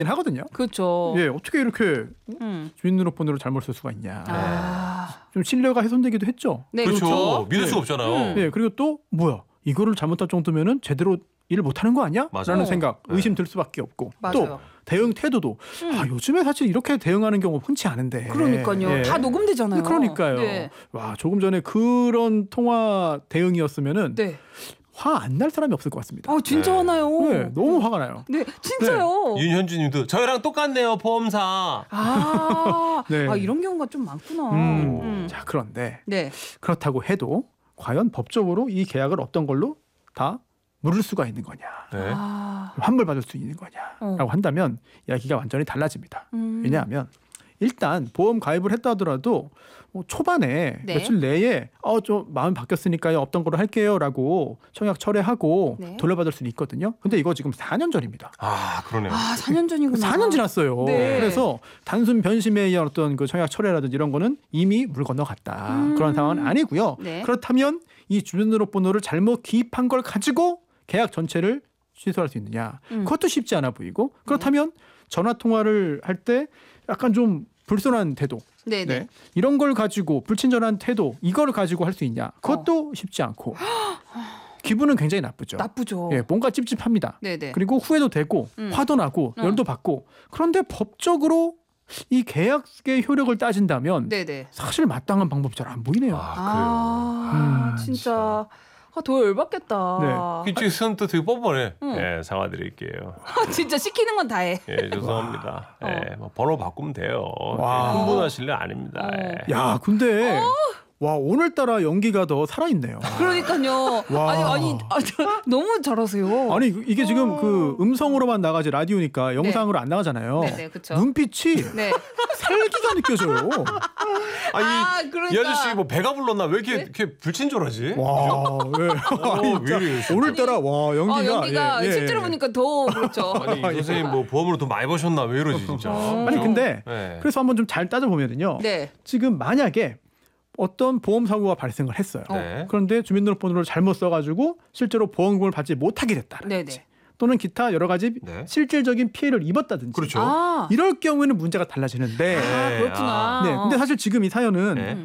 하거든요. 그렇죠. 예, 어떻게 이렇게 주민등록번호를 잘못 쓸 수가 있냐. 좀 신뢰가 훼손되기도 했죠. 네, 그렇죠. 믿을 수가 없잖아요. 예, 그리고 또 뭐야? 이거를 잘못할 정도면은 제대로 일을 못하는 거 아니야? 맞아요. 라는 생각, 의심 들 수밖에 없고. 맞아요. 또 대응 태도도 요즘에 사실 이렇게 대응하는 경우 흔치 않은데. 그러니까요. 예. 다 녹음되잖아요. 그러니까요. 네. 와, 조금 전에 그런 통화 대응이었으면은 네. 화 안 날 사람이 없을 것 같습니다. 진짜 화나요. 네, 너무 화가 나요. 네, 진짜요. 윤현주님도 저희랑 똑같네요 보험사. 네. 이런 경우가 좀 많구나. 자, 그런데 네. 그렇다고 해도 과연 법적으로 이 계약을 어떤 걸로 다 물을 수가 있는 거냐, 네. 환불받을 수 있는 거냐라고 한다면 이야기가 완전히 달라집니다. 왜냐하면 일단 보험 가입을 했다 하더라도 초반에 네. 며칠 내에 좀 마음 바뀌었으니까요 없던 걸로 할게요라고 청약 철회하고 네. 돌려받을 수는 있거든요. 근데 이거 지금 4년 전입니다. 그러네요. 4년 전이구나. 4년 지났어요. 네. 그래서 단순 변심에 의한 어떤 그 청약 철회라든지 이런 거는 이미 물 건너갔다. 그런 상황은 아니고요. 네. 그렇다면 이 주민등록번호를 잘못 기입한 걸 가지고 계약 전체를 취소할 수 있느냐. 그것도 쉽지 않아 보이고 그렇다면 전화 통화를 할 때 약간 좀 불손한 태도. 네네. 네. 이런 걸 가지고 불친절한 태도 이걸 가지고 할 수 있냐. 그것도 쉽지 않고 기분은 굉장히 나쁘죠. 나쁘죠. 예, 뭔가 찝찝합니다. 네네. 그리고 후회도 되고 화도 나고 열도 받고 그런데 법적으로 이 계약의 효력을 따진다면 네네. 사실 마땅한 방법이 잘 안 보이네요. 그래요. 진짜 더 열받겠다. 네. 선또 되게 뻔뻔해. 예, 사과드릴게요. 진짜 시키는 건 다 해. 예, 죄송합니다. 예, 뭐 번호 바꾸면 돼요. 와. 예, 흥분하실 일 아닙니다. 예. 야, 근데 와, 오늘따라 연기가 더 살아있네요. 그러니까요. 와. 너무 잘하세요. 아니 이게 지금 그 음성으로만 나가지 라디오니까 영상으로 안 나가잖아요. 네네, 그쵸. 눈빛이 네. 살기가 느껴져요. 이 아저씨 뭐 배가 불렀나 왜 이렇게 불친절하지? 와, 네. 왜 이래요? 오늘따라 와 연기가 예. 실제로 보니까 더 그렇죠. 아니 선생님 뭐 보험으로 돈 많이 버셨나 왜 이러지 진짜. 아니 근데 네. 그래서 한번 좀 잘 따져보면요. 네. 지금 만약에 어떤 보험 사고가 발생을 했어요. 네. 그런데 주민등록번호를 잘못 써가지고 실제로 보험금을 받지 못하게 됐다든지 네네. 또는 기타 여러 가지 네. 실질적인 피해를 입었다든지 그렇죠. 이럴 경우에는 문제가 달라지는데 그렇구나. 네, 근데 사실 지금 이 사연은 네.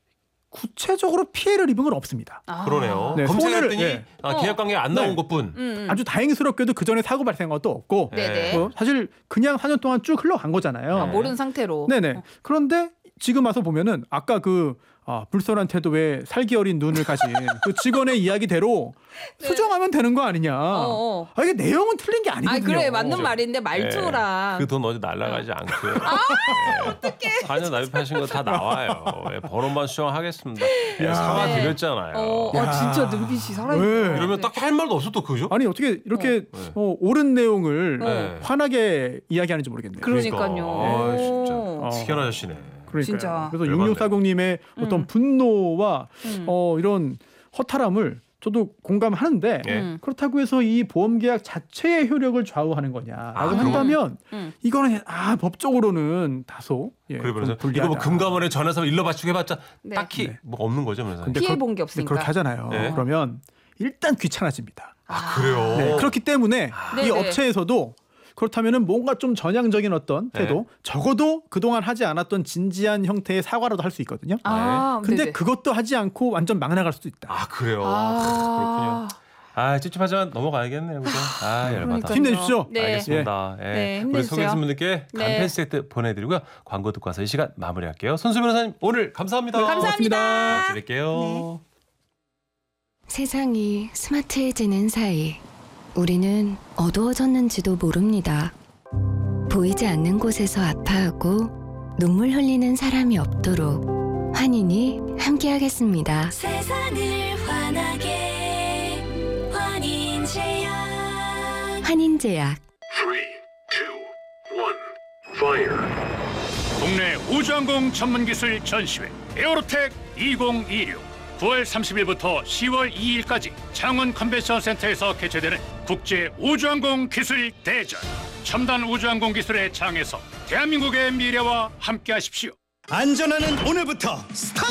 구체적으로 피해를 입은 건 없습니다. 그러네요. 네, 검색했더니 네. 계약관계 안 나온 네. 것뿐. 아주 다행스럽게도 그 전에 사고 발생한 것도 없고 네네. 사실 그냥 4년 동안 쭉 흘러간 거잖아요. 모르는 상태로. 네네. 그런데 지금 와서 보면은 아까 그 불손한 태도에 살기 어린 눈을 가진 그 직원의 이야기대로 수정하면 되는 거 아니냐. 이게 내용은 틀린 게 아니거든요. 그래 맞는 말인데 말투랑. 그 돈 어디 날라가지 않고요. 어떡해. 4년 납입하신 거 다 나와요. 예, 번호만 수정하겠습니다. 예, 사과 드렸잖아요. 진짜 눈빛이 살아있다. 네. 이러면 딱히 할 말도 없어 또 그죠? 아니 어떻게 이렇게 옳은 내용을 네. 환하게 이야기하는지 모르겠네요. 그러니까요. 진짜 특이한 아저씨네. 그러니까요. 진짜. 그래서 열받네. 6640님의 어떤 분노와 이런 허탈함을 저도 공감하는데 그렇다고 해서 이 보험 계약 자체의 효력을 좌우하는 거냐라고 한다면 이거는 법적으로는 다소 그래서 불리하다. 이거 뭐 금감원에 전화해서 일러 바치고 해봤자 네. 딱히 뭐 없는 거죠, 그래서. 근데 피해 본 게 없으니까. 그렇게 하잖아요. 네. 그러면 일단 귀찮아집니다. 그래요. 네, 그렇기 때문에 이 네네. 업체에서도 그렇다면은 뭔가 좀 전향적인 어떤 태도, 적어도 그동안 하지 않았던 진지한 형태의 사과라도 할 수 있거든요. 근데 네네. 그것도 하지 않고 완전 막 나갈 수도 있다. 그래요. 그렇군요. 찝찝하지만 넘어가야겠네요, 그죠? 열받아. 그러니까요. 힘내십시오. 네. 알겠습니다. 네, 우리 힘내주세요. 소개해주신 분들께 간편 세트 보내드리고요. 광고 듣고 와서 이 시간 마무리할게요. 손수 변호사님 오늘 감사합니다. 감사합니다. 드릴게요. 세상이 스마트해지는 사이 우리는 어두워졌는지도 모릅니다. 보이지 않는 곳에서 아파하고 눈물 흘리는 사람이 없도록 환인이 함께하겠습니다. 세상을 환하게 환인제약. 환인제약. 3, 2, 1, fire. 국내 우주항공 전문기술 전시회 에어로텍 2026 9월 30일부터 10월 2일까지 창원 컨벤션 센터에서 개최되는 국제 우주항공 기술 대전. 첨단 우주항공 기술의 장에서 대한민국의 미래와 함께하십시오. 안전하는 오늘부터 스타트!